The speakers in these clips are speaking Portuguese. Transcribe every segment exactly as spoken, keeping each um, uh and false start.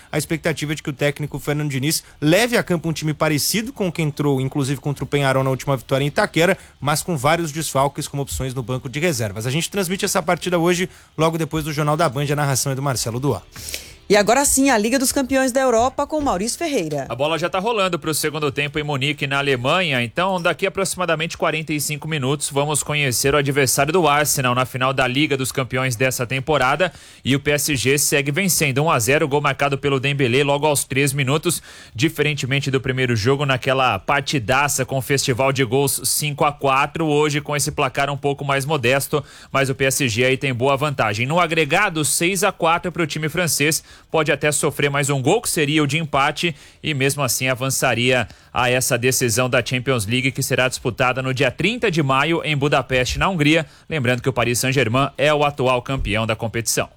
a expectativa é de que o técnico Fernando Diniz leve a campo um time parecido com o que entrou, inclusive contra o Penharol na última vitória em Itaquera, mas com vários desfalques como opções no banco de reservas. A gente transmite essa partida hoje, logo depois do Jornal da Band, a narração é do Marcelo Duá. E agora sim, a Liga dos Campeões da Europa com Maurício Ferreira. A bola já está rolando para o segundo tempo em Munique, na Alemanha. Então, daqui a aproximadamente quarenta e cinco minutos, vamos conhecer o adversário do Arsenal na final da Liga dos Campeões dessa temporada. E o P S G segue vencendo um a zero, gol marcado pelo Dembélé logo aos três minutos. Diferentemente do primeiro jogo, naquela partidaça com o festival de gols cinco a quatro. Hoje, com esse placar um pouco mais modesto, mas o P S G aí tem boa vantagem. No agregado, seis a quatro para o time francês. Pode até sofrer mais um gol, que seria o de empate, e mesmo assim avançaria a essa decisão da Champions League, que será disputada no dia trinta de maio em Budapeste, na Hungria. Lembrando que o Paris Saint-Germain é o atual campeão da competição.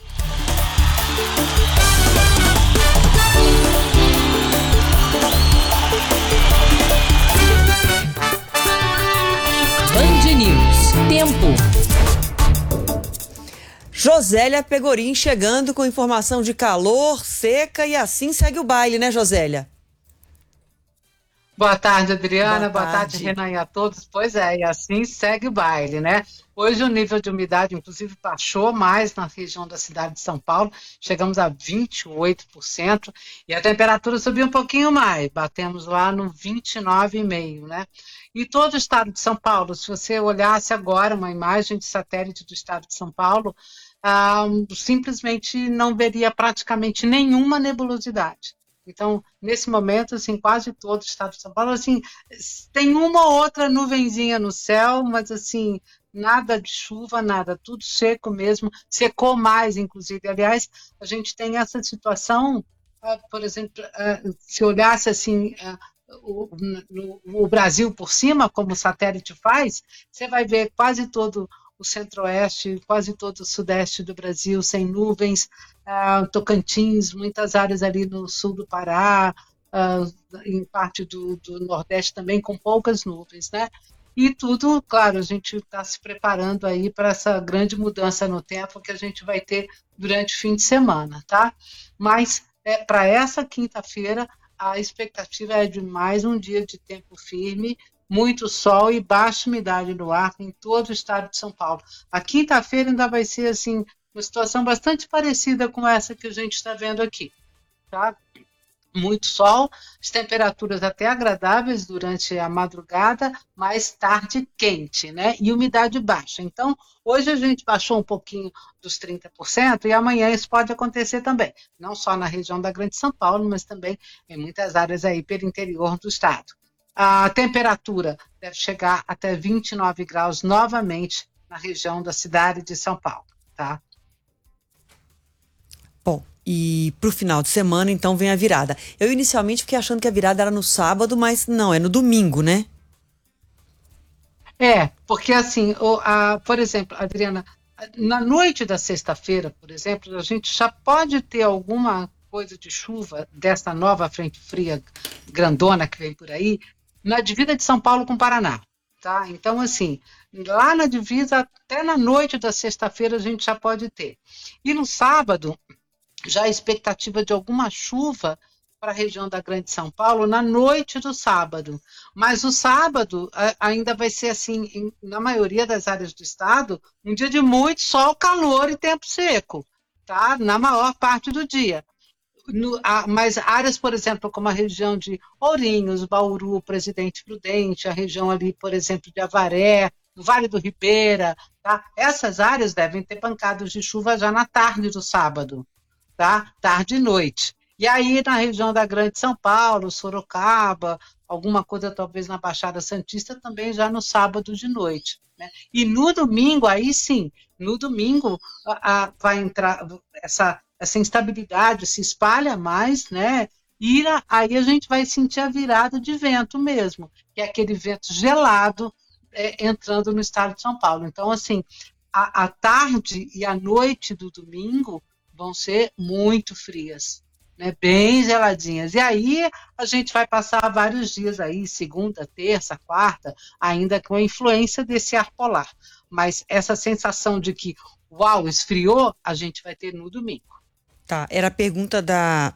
Band News. Tempo. Josélia Pegorim chegando com informação de calor, seca e assim segue o baile, né, Josélia? Boa tarde, Adriana. Boa Boa tarde, tarde, Renan, e a todos. Pois é, e assim segue o baile, né? Hoje o nível de umidade, inclusive, baixou mais na região da cidade de São Paulo. Chegamos a vinte e oito por cento e a temperatura subiu um pouquinho mais. Batemos lá no vinte e nove vírgula cinco por cento, né? E todo o estado de São Paulo, se você olhasse agora uma imagem de satélite do estado de São Paulo, ah, simplesmente não veria praticamente nenhuma nebulosidade. Então, nesse momento, assim, quase todo o estado de São Paulo, assim, tem uma ou outra nuvenzinha no céu, mas assim, nada de chuva, nada, tudo seco mesmo, secou mais, inclusive. Aliás, a gente tem essa situação, uh, por exemplo, uh, se olhasse assim, uh, o, no, o Brasil por cima, como o satélite faz, você vai ver quase todo o centro-oeste, quase todo o sudeste do Brasil sem nuvens, uh, Tocantins, muitas áreas ali no sul do Pará, uh, em parte do, do Nordeste também com poucas nuvens, né? E tudo, claro, a gente está se preparando aí para essa grande mudança no tempo que a gente vai ter durante o fim de semana, tá? Mas é, para essa quinta-feira, a expectativa é de mais um dia de tempo firme, muito sol e baixa umidade no ar em todo o estado de São Paulo. A quinta-feira ainda vai ser assim, uma situação bastante parecida com essa que a gente está vendo aqui, tá? Muito sol, as temperaturas até agradáveis durante a madrugada, mais tarde quente, né? E umidade baixa. Então, hoje a gente baixou um pouquinho dos trinta por cento e amanhã isso pode acontecer também. Não só na região da Grande São Paulo, mas também em muitas áreas aí pelo interior do estado. A temperatura deve chegar até vinte e nove graus novamente na região da cidade de São Paulo, tá? Bom, e pro final de semana, então, vem a virada. Eu inicialmente fiquei achando que a virada era no sábado, mas não, é no domingo, né? É, porque assim, o, a, por exemplo, Adriana, na noite da sexta-feira, por exemplo, a gente já pode ter alguma coisa de chuva dessa nova frente fria grandona que vem por aí, na divisa de São Paulo com o Paraná, tá? Então, assim, lá na divisa, até na noite da sexta-feira a gente já pode ter. E no sábado, já a expectativa de alguma chuva para a região da Grande São Paulo na noite do sábado. Mas o sábado a, ainda vai ser, assim, em, na maioria das áreas do estado, um dia de muito sol, calor e tempo seco, tá? Na maior parte do dia. No, a, mas áreas, por exemplo, como a região de Ourinhos, Bauru, Presidente Prudente, a região ali, por exemplo, de Avaré, no Vale do Ribeira, tá? Essas áreas devem ter pancadas de chuva já na tarde do sábado, tá? Tarde e noite. E aí, na região da Grande São Paulo, Sorocaba, alguma coisa talvez na Baixada Santista, também já no sábado de noite, né? E no domingo, aí sim, no domingo a, a, vai entrar essa... essa instabilidade se espalha mais, né? E aí a gente vai sentir a virada de vento mesmo, que é aquele vento gelado é, entrando no estado de São Paulo. Então, assim, a, a tarde e a noite do domingo vão ser muito frias, né? Bem geladinhas. E aí a gente vai passar vários dias aí, segunda, terça, quarta, ainda com a influência desse ar polar. Mas essa sensação de que, uau, esfriou, a gente vai ter no domingo. Tá, era a pergunta da,